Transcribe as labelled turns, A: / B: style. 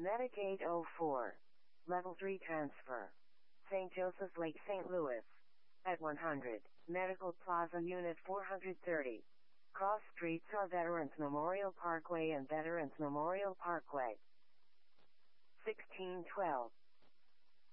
A: Medic 804. Level 3 transfer. St. Joseph's Lake, St. Louis. At 100. Medical Plaza Unit 430. Cross streets are Veterans Memorial Parkway and Veterans Memorial Parkway. 1612.